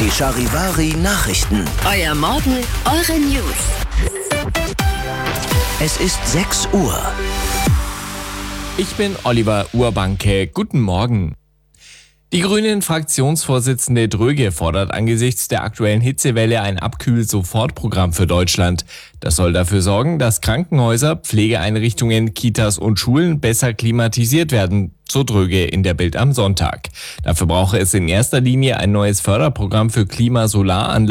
Die Charivari Nachrichten. Euer Morgen, eure News. Es ist 6 Uhr. Ich bin Oliver Urbanke. Guten Morgen. Die Grünen-Fraktionsvorsitzende Dröge fordert angesichts der aktuellen Hitzewelle ein Abkühl-Sofortprogramm für Deutschland. Das soll dafür sorgen, dass Krankenhäuser, Pflegeeinrichtungen, Kitas und Schulen besser klimatisiert werden, so Dröge in der Bild am Sonntag. Dafür brauche es in erster Linie ein neues Förderprogramm für Klimasolaranlagen